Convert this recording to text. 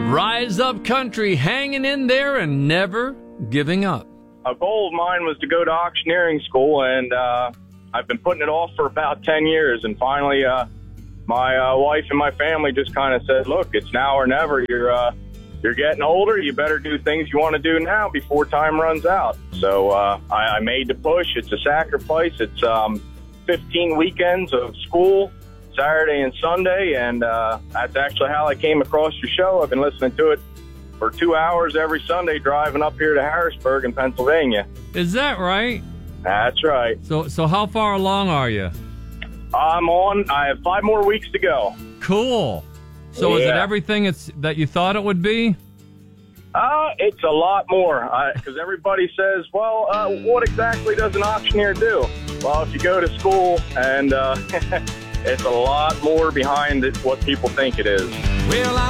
Rise Up Country, hanging in there and never giving up. A goal of mine was to go to auctioneering school, and I've been putting it off for about 10 years. And finally, my wife and my family just kind of said, look, it's now or never. You're getting older. You better do things you want to do now before time runs out. So I made the push. It's a sacrifice. It's 15 weekends of school, Saturday and Sunday, and that's actually how I came across your show. I've been listening to it for 2 hours every Sunday driving up here to Harrisburg in Pennsylvania. Is that right? That's right. So how far along are you? I have 5 more weeks to go. Cool. So Is it everything that you thought it would be? It's a lot more, because everybody says, well, what exactly does an auctioneer do? Well, if you go to school, and it's a lot more behind what people think it is. Well,